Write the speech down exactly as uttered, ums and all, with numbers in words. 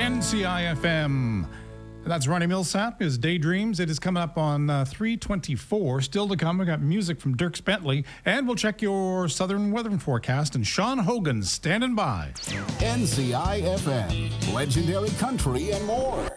N C I F M. That's Ronnie Millsap, his Daydreams. It is coming up on uh, three twenty-four. Still to come, we got music from Dierks Bentley, and we'll check your southern weather forecast, and Sean Hogan's standing by. N C I F M, legendary country and more.